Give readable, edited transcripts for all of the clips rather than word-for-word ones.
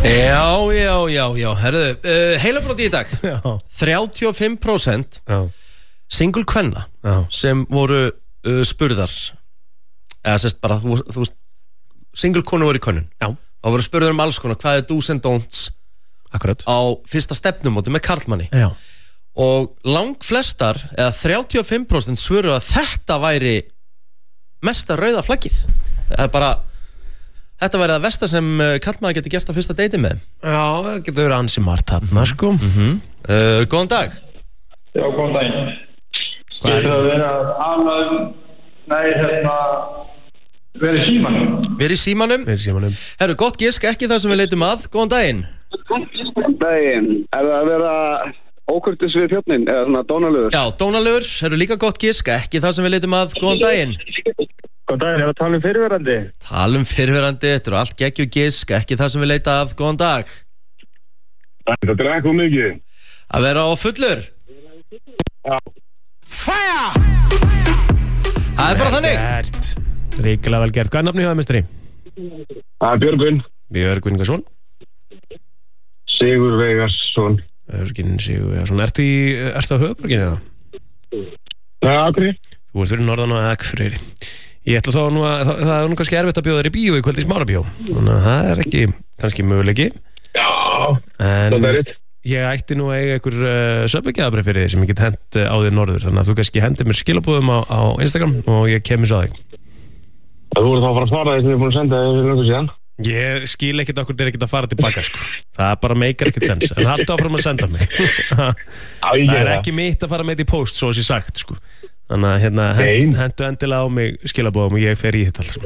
Já, herðu, heilabróti í dag. Já. 35% single kvenna sem voru spurðar, eða sérst bara, þú veist, single konu voru í könnun. Já. Og voru spurðar alls konar, hvað do's and don'ts. Akkurat. Á fyrsta stefnumóti með karlmanni. Já. Og langflestar, eða 35% svöru að þetta væri mesta rauða flaggið. Eða bara, þetta væri það versta sem karlmaður geti gert á fyrsta deiti með. Já, það getur verið ansi margt þarna, sko. Góðan dag. Já, góðan daginn. Ég ætla að vera að vera í símanum. Verið í símanum? Herru, gott gisk, ekki það sem við leitum að. Góðan daginn. Góðan daginn. Er það að vera ókurtis við þjófnin, eða svona dónalegur? Já, dónalegur. Herru, líka gott gisk, ekki það sem við leitum að. Góðan daginn. Góðan daginn, er það tala fyrirverandi? Tala fyrirverandi, þetta eru allt geggju gisk, ekki það sem við leita að. Góðan dag. Það drekka mikið. Að vera á fullur? Já. Fire! Það er bara þannig. Ríkilega vel gert. Hvað er nafnið hjá það, mestari? Það er Björgvin. Björgvin Ingarsson. Sigur Vegarsson. Sigur Vegarsson. Ertu á höfuborginni eða? Já, okkur. Þú ert fyrir norðan og Akureyri. Ég ætla þá nú að það er nú kannski erfitt að bjóða þér í bíó í kvöld í Smárabíó. Þannig að það er ekki kannski möguleiki. Já, það er rétt. Ég ætti nú að eiga einhver söpveggjaðabrif fyrir þig sem ég get hent á þér norður. Þannig að þú kannski hendir mér skilabúðum á Instagram og ég kemur svo að þig. Þú voru þá að fara að svara því sem ég er búin að senda þig fyrir löngu síðan. Ég skil ekkert okkur þér ekkert að fara tilbaka, sko. Það bara meikar ekkert sens. En haltu áfram að senda mig. Það er ekki mitt að fara með þetta í post, svo sé sagt, sko. Þannig að hendu endilega á mig skilabúðum og ég fer í þetta alls.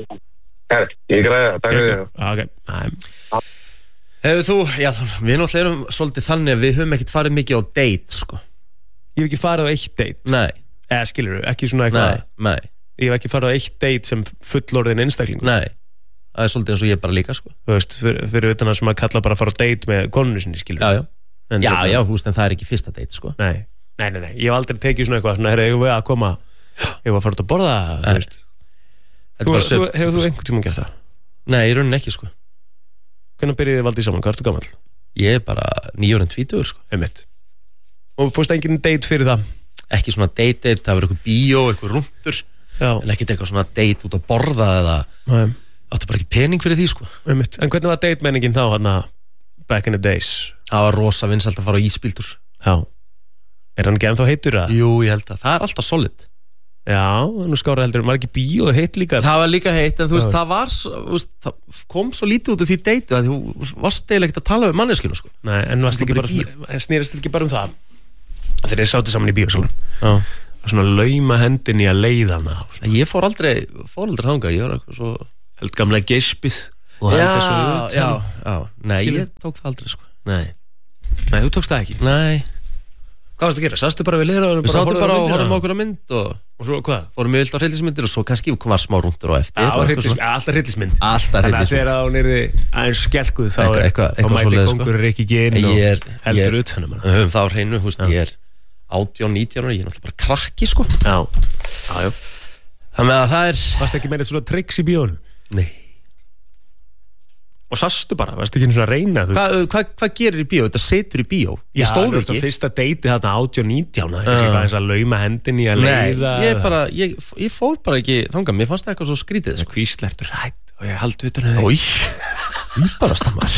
Ég græði það, takk fyrir það. Hefur þú, já, við náttúrulega erum svolítið þannig að við höfum ekkert farið mikið á date, sko. Ég hef ekki farið á eitt date. Nei. Eða skilurðu, ekki svona eitthvað. Nei. Ég hef ekki farið á eitt date sem fullorðin einstakling. Nei. Það er svolítið eins og ég bara líka, sko. Þú veist, fyrir utan að sem að kalla bara að fara á date með konunni sinni, skilurðu. Já, þú veist, en það er ekki fyrsta date, sko. Nei. Ég hef aldrei tekið svona eitthvað, svona, eigum við að koma, eigum við að fara út að borða, þú veist. Hefur þú einhvern tímann gert það? Nei, í rauninni ekki, sko. Hvernig byrjuði þið valdið saman? Hvað ertu gamall? Ég er bara 9-20, sko. Einmitt. Og fórst enginn date fyrir það? Ekki svona date, það var eitthvað bíó, eitthvað rúntur. Já. En ekkert eitthvað svona date út að borða eða áttu bara ekkert pening fyrir því, sko. Einmitt. En hvernig var date menningin þá, hana, back in the days? Það var rosa vinsælt að fara á ísbíldur. Já. Er hann ekki ennþá heitur, að? Jú, ég held að. Það er alltaf solid. Já, nú skára heldur, var ekki bíó heitt líka? Það var líka heitt, en þú veist, það kom svo lítið út af því deitið að þú varst eiginlega ekkert að tala við manneskinu, sko. Nei, en snýrist ekki bara um það þegar þið sátu saman í bíósalunum. Já. Og svona lauma hendin í að leiða hana. Ég fór aldrei þangað, ég var eitthvað svo held gamla geispið. Já. Nei, ég tók það aldrei, sko. Nei, þú tókst það ekki? Nei. Hvað varst að gera? Sastu bara við liðra? Við sátum bara og horfum okkur á mynd og svo hvað? Fórum við vilt á hryllismyndir og svo kannski var smá rúndur og eftir. Alltaf hryllismynd. Þannig að þegar hún er aðeins skelkuð þá mæti kongur ekki inn og heldur utan um hana. Höfum það á hreinu, ég er 18-19 ára, ég er náttúrulega bara krakki, sko. Já. Þannig að það er... Varst ekki með eitthvað svona tricks í bíónu? Nei. Og sastu bara, varst ekki eins og að reyna? Hvað gerir í bíó? Þetta setur í bíó? Ég stóð ekki. Já, fyrsta deiti þarna 18-19, það er eins að lauma hendin í að leiða. Nei, ég fór bara ekki þangað, mér fannst það eitthvað svo skrítið. Hvíslertur rætt og ég haldi utan að þig. Í bara stammar.